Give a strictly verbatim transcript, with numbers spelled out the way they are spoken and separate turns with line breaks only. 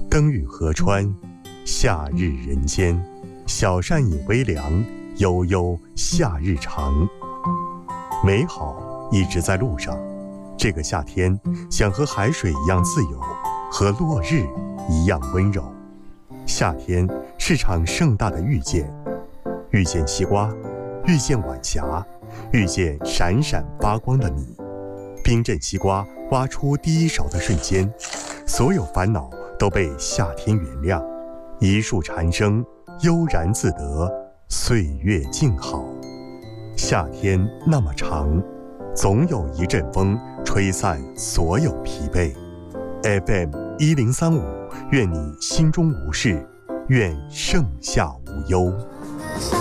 灯雨河川，夏日人间，小扇饮微凉，悠悠夏日长。美好一直在路上，这个夏天想和海水一样自由，和落日一样温柔。夏天是场盛大的遇见，遇见西瓜，遇见晚霞，遇见闪闪发光的你。冰镇西瓜挖出第一勺的瞬间，所有烦恼都被夏天原谅，一树蝉声悠然自得，岁月静好。夏天那么长，总有一阵风吹散所有疲惫。 F M 一零三五，愿你心中无事，愿盛夏无忧。